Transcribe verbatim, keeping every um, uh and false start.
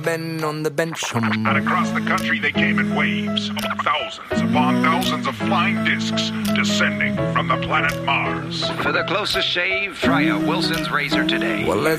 Ben on the bench. And across the country they came in waves. Thousands upon thousands of flying discs descending from the planet Mars. For the closest shave, try a Wilson's Razor today. Well, let's